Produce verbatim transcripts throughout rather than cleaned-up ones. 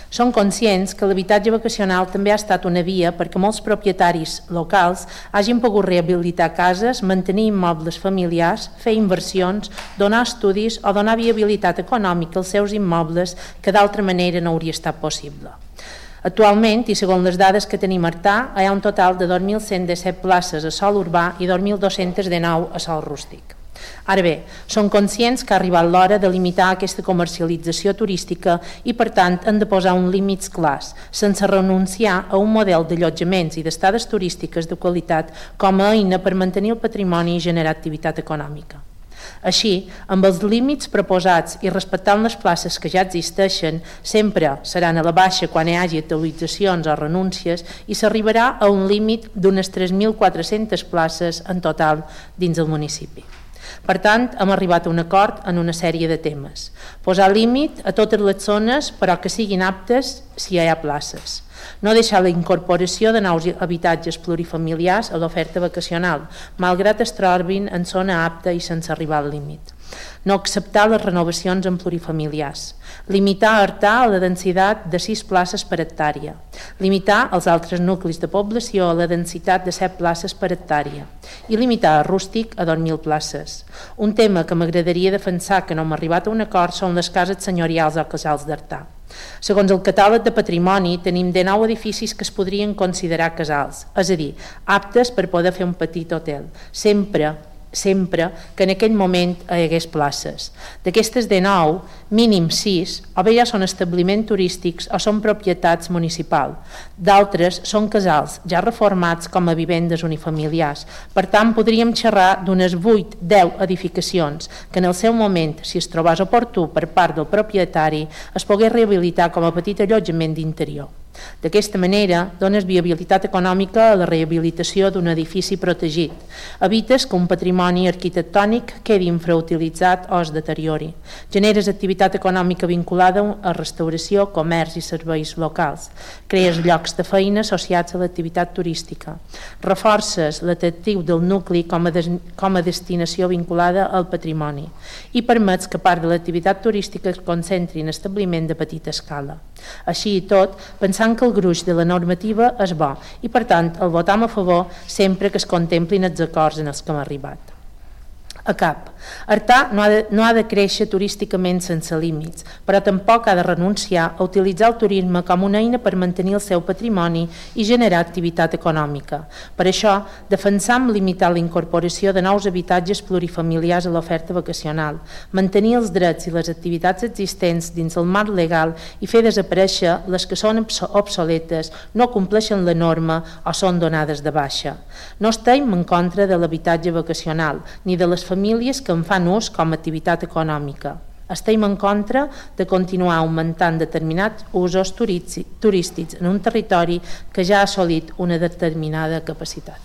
Són conscients que l'habitatge vacacional també ha estat una via perquè molts propietaris locals hagin pogut rehabilitar cases, mantenir immobles familiars, fer inversions, donar estudis o donar viabilitat econòmica als seus immobles que d'altra manera no hauria estat possible. Actualment, i segons les dades que tenim a Artà, hi ha un total de dos mil cent disset places a sòl urbà i dos mil dos-cents dinou a sòl rústic. Ara bé, són conscients que ha arribat l'hora de limitar aquesta comercialització turística i, per tant, han de posar uns límits clars, sense renunciar a un model d'allotjaments i d'estades turístiques de qualitat com a eina per mantenir el patrimoni i generar activitat econòmica. Així, amb els límits proposats i respectant les places que ja existeixen, sempre seran a la baixa quan hi hagi actualitzacions o renúncies i s'arribarà a un límit d'unes tres mil quatre-centes places en total dins el municipi. Per tant, hem arribat a un acord en una sèrie de temes. Posar límit a totes les zones, però que siguin aptes si hi ha places. No deixar la incorporació de nous habitatges plurifamiliars a l'oferta vacacional, malgrat es trobin en zona apta i sense arribar al límit. No acceptar les renovacions en plurifamiliars. Limitar a Artà a la densitat de sis places per hectàrea. Limitar als altres nuclis de població a la densitat de set places per hectàrea. I limitar a Rústic a dos mil places. Un tema que m'agradaria defensar que no hem arribat a un acord són les cases senyorials o casals d'Artà. Segons el catàleg de patrimoni, tenim dinou edificis que es podrien considerar casals, és a dir, aptes per poder fer un petit hotel, sempre sempre que en aquell moment hi hagués places. D'aquestes dinou, mínim sis, o bé ja són establiments turístics o són propietats municipals. D'altres són casals ja reformats com a vivendes unifamiliars. Per tant, podríem xerrar d'unes vuit a deu edificacions que en el seu moment, si es trobés oportú per part del propietari, es pogués rehabilitar com a petit allotjament d'interior. D'aquesta manera, dones viabilitat econòmica a la rehabilitació d'un edifici protegit. Evites que un patrimoni arquitectònic quedi infrautilitzat o es deteriori. Generes activitat econòmica vinculada a restauració, comerç i serveis locals. Crees llocs de feina associats a l'activitat turística. Reforces l'atractiu del nucli com a, des, com a destinació vinculada al patrimoni i permets que part de l'activitat turística es concentri en establiment de petita escala. Així i tot, pensant que el gruix de la normativa és bo i, per tant, el votam a favor sempre que es contemplin els acords en els que hem arribat. A cap. Artà no ha, de, no ha de créixer turísticament sense límits, però tampoc ha de renunciar a utilitzar el turisme com una eina per mantenir el seu patrimoni i generar activitat econòmica. Per això, defensam limitar la incorporació de nous habitatges plurifamiliars a l'oferta vacacional, mantenir els drets i les activitats existents dins el marc legal i fer desaparèixer les que són obsoletes, no compleixen la norma o són donades de baixa. No estem en contra de l'habitatge vacacional, ni de les famílies que en fan ús com a activitat econòmica. Estem en contra de continuar augmentant determinats usos turístics en un territori que ja ha assolit una determinada capacitat.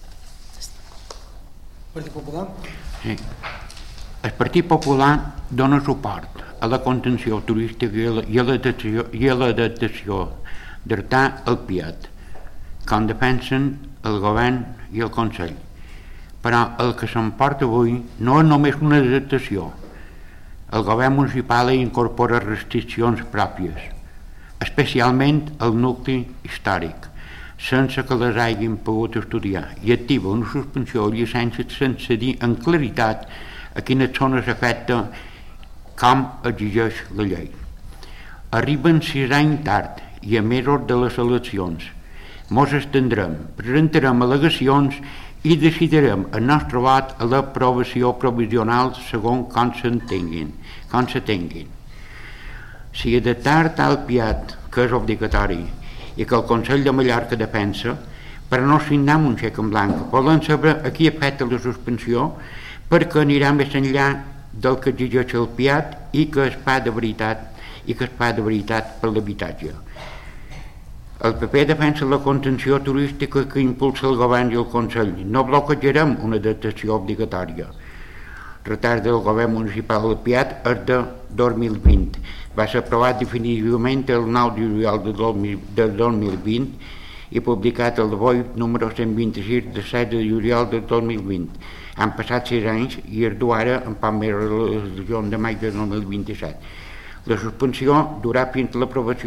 Partit Popular? Sí. El Partit Popular dona suport a la contenció turística i a l'adaptació d'Artà al Piat, com defensen el govern i el Consell. Però el que s'emporta avui no és només una adaptació. El govern municipal hi incorpora restriccions pròpies, especialment al nucli històric, sense que les hagin pogut estudiar, i activa una suspensió de llicències sense dir en claritat a quines zones afecta com exigeix la llei. Arriben sis anys tard i a mesos de les eleccions. Mos estendrem, presentarem al·legacions i decidirem el nostre vot a l'aprovació provisional segons com s'entenguin, com s'atenguin. Si adaptar tal Piat, que és obligatori, i que el Consell de Mallorca defensa, però no signem un xec en blanc, volem saber a qui afecta la suspensió, perquè anirà més enllà del que exigeix el Piat i que es fa de veritat, i que es fa de veritat per l'habitatge. El P P defensa la contenció turística que impulsa el govern i el Consell. No bloquejarem una adaptació obligatòria. El retard del govern municipal del Piat és de dos mil vint. Va ser aprovat definitivament el nou de juliol de dos mil vint i publicat el B O I número cent vint-i-sis de setze de juliol de dos mil vint. Han passat sis anys i es du ara en poc més de les eleccions de maig de dos mil vint-i-set. La suspensió durà fins a l'aprovació